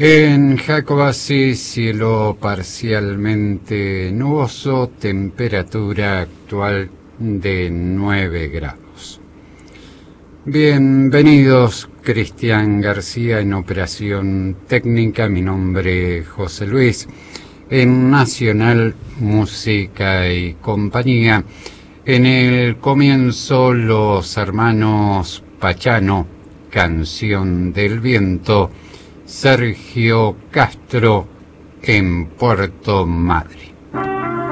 En Jacobasi, cielo parcialmente nuboso, temperatura actual de 9 grados. Bienvenidos, Cristian García en operación técnica, mi nombre es José Luis, en Nacional Música y Compañía. En el comienzo, los hermanos Pachano, Canción del Viento, Sergio Castro en Puerto Madryn.